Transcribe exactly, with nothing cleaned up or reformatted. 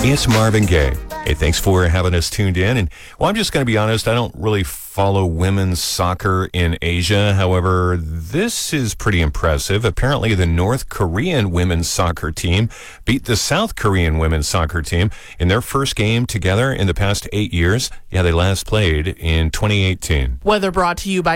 It's Marvin Gaye. Hey, thanks for having us tuned in. And well, I'm just going to be honest, I don't really follow women's soccer in Asia. However, this is pretty impressive. Apparently, the North Korean women's soccer team beat the South Korean women's soccer team in their first game together in the past eight years. Yeah, they last played in twenty eighteen. Weather brought to you by